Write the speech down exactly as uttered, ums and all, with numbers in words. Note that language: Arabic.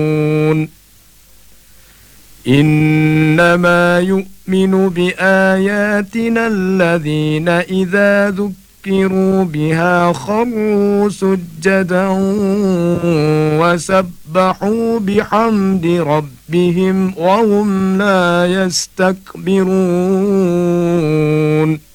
إنما يؤمن بآياتنا الذين إذا ذكروا بها خروا سجدا وسبحوا بحمد ربهم وهم لا يستكبرون.